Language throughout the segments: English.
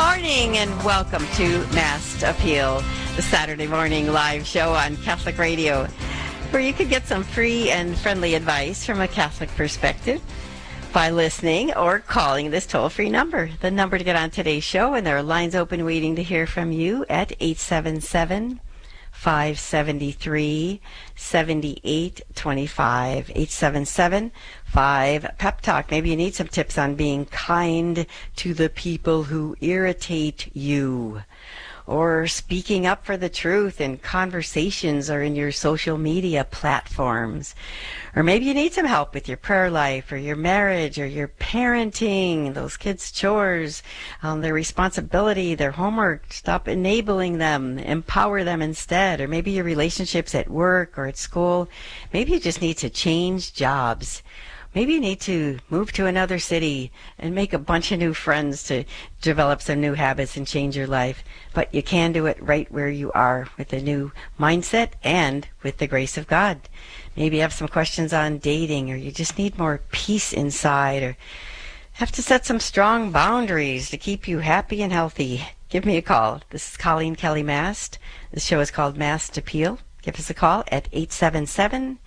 morning and welcome to Mass Appeal, the Saturday morning live show on Catholic Radio, where you could get some free and friendly advice from a Catholic perspective by listening or calling this toll-free number. The number to get on today's show, and there are lines open waiting to hear from you at 877-573-7825, 877-5-PEP-TALK. Maybe you need some tips on being kind to the people who irritate you, or speaking up for the truth in conversations or in your social media platforms. Or maybe you need some help with your prayer life or your marriage or your parenting, those kids' chores, their responsibility, their homework. Stop enabling them, empower them instead. Or maybe your relationships at work or at school. Maybe you just need to change jobs. Maybe you need to move to another city and make a bunch of new friends to develop some new habits and change your life. But you can do it right where you are with a new mindset and with the grace of God. Maybe you have some questions on dating, or you just need more peace inside, or have to set some strong boundaries to keep you happy and healthy. Give me a call. This is Colleen Kelly Mast. This show is called Mass Appeal. Give us a call at 877-573-7825,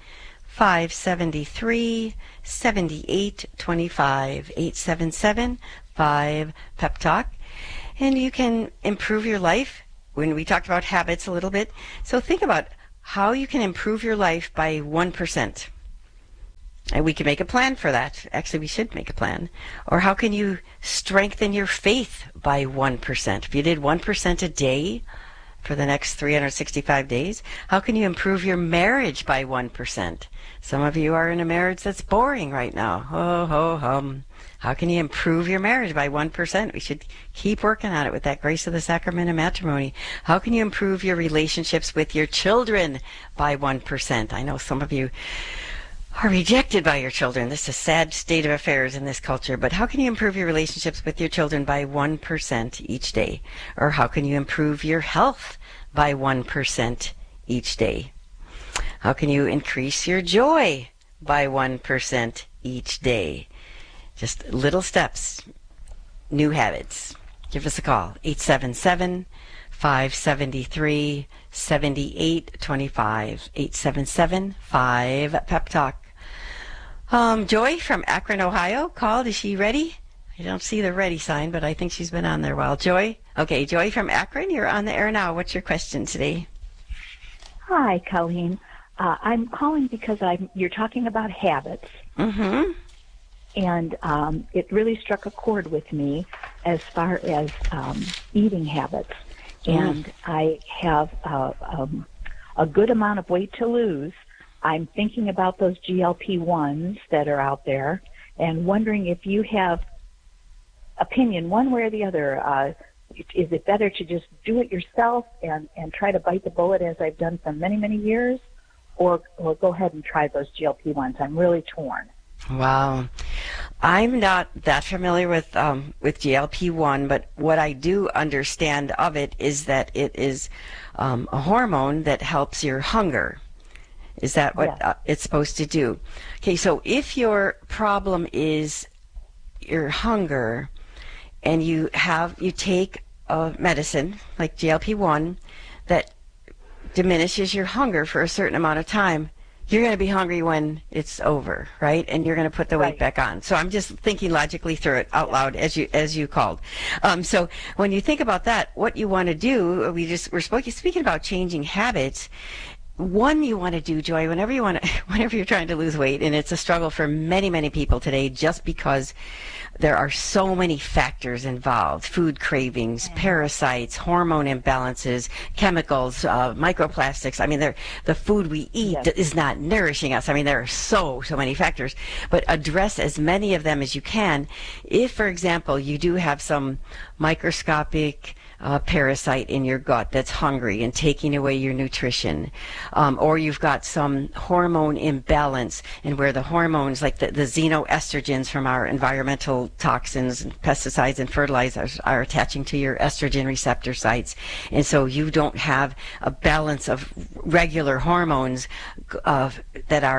877-5-PEP-TALK. And you can improve your life. When we talked about habits a little bit, so think about how you can improve your life by 1%. And we can make a plan for that. Actually, we should make a plan. Or how can you strengthen your faith by 1%? If you did 1% a day for the next 365 days, how can you improve your marriage by 1%? Some of you are in a marriage that's boring right now. Ho, ho, hum. How can you improve your marriage by 1%? We should keep working on it with that grace of the sacrament of matrimony. How can you improve your relationships with your children by 1%? I know some of you are rejected by your children. This is a sad state of affairs in this culture. But how can you improve your relationships with your children by 1% each day? Or how can you improve your health by 1% each day? How can you increase your joy by 1% each day? Just little steps, new habits. Give us a call, 877-573-7825, 877-5-PEP-TALK. Joy from Akron, Ohio called. Is she ready? I don't see the ready sign, but I think she's been on there a while. Joy? Okay, Joy from Akron, you're on the air now. What's your question today? Hi, Colleen. I'm calling because you're talking about habits. Mm-hmm. And it really struck a chord with me as far as eating habits. And I have a good amount of weight to lose. I'm thinking about those GLP-1s that are out there and wondering if you have opinion one way or the other. Is it better to just do it yourself and try to bite the bullet as I've done for many, many years, or go ahead and try those GLP-1s? I'm really torn. Wow. I'm not that familiar with GLP-1, but what I do understand of it is that it is a hormone that helps your hunger. Is that what it's supposed to do? Okay, so if your problem is your hunger and you take a medicine like GLP-1 that diminishes your hunger for a certain amount of time, you're going to be hungry when it's over, right? And you're going to put the weight back on. So I'm just thinking logically through it out loud as you called. So when you think about that, what you want to do, we're speaking about changing habits. One, you want to do, Joy, whenever you're trying to lose weight, and it's a struggle for many, many people today, just because there are so many factors involved: food cravings, parasites, hormone imbalances, chemicals, microplastics. I mean, the food we eat is not nourishing us. I mean, there are so many factors, but address as many of them as you can. If, for example, you do have some microscopic parasite in your gut that's hungry and taking away your nutrition, or you've got some hormone imbalance, and where the hormones like the xenoestrogens from our environmental toxins and pesticides and fertilizers are attaching to your estrogen receptor sites, and so you don't have a balance of regular hormones that are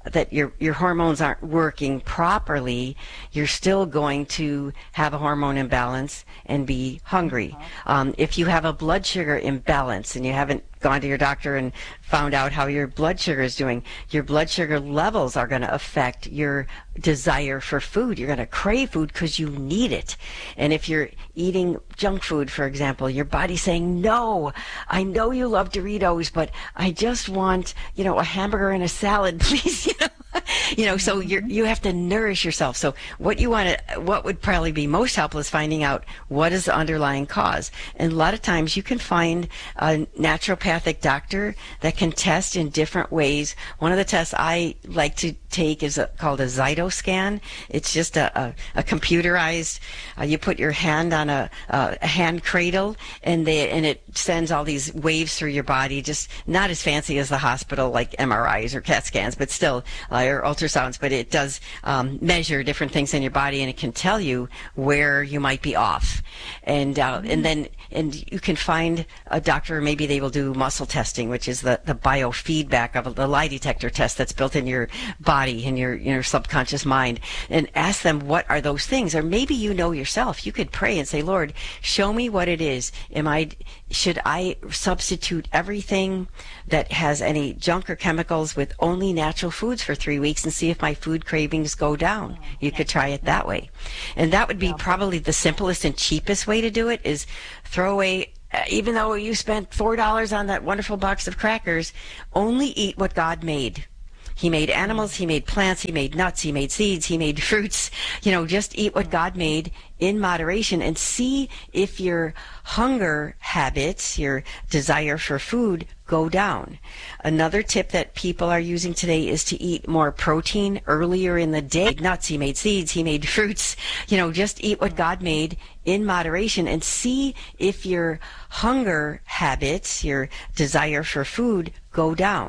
that your hormones aren't working properly, you're still going to have a hormone imbalance and be hungry. If you have a blood sugar imbalance and you haven't gone to your doctor and found out how your blood sugar is doing, your blood sugar levels are going to affect your desire for food. You're going to crave food because you need it. And if you're eating junk food, for example, your body's saying, no, I know you love Doritos, but I just want, a hamburger and a salad, please, so you have to nourish yourself. So what would probably be most helpful is finding out what is the underlying cause. And a lot of times you can find a naturopathic doctor that can test in different ways. One of the tests I like to take is called a Zytoscan. It's just a computerized, you put your hand on a hand cradle and it sends all these waves through your body, just not as fancy as the hospital like MRIs or CAT scans, but still, or ultrasounds, but it does measure different things in your body, and it can tell you where you might be off. And you can find a doctor, maybe they will do muscle testing, which is the biofeedback of the lie detector test that's built in your body, in your subconscious mind, and ask them what are those things. Or maybe yourself. You could pray and say, Lord, show me what it is. Should I substitute everything that has any junk or chemicals with only natural foods for 3 weeks and see if my food cravings go down? You could try it that way. And that would be probably the simplest and cheapest way to do it, is throw away, even though you spent $4 on that wonderful box of crackers, only eat what God made. He made animals, he made plants, he made nuts, he made seeds, he made fruits. Just eat what God made in moderation and see if your hunger habits, your desire for food, go down. Another tip that people are using today is to eat more protein earlier in the day. Nuts, he made seeds, he made fruits. Just eat what God made in moderation and see if your hunger habits, your desire for food, go down.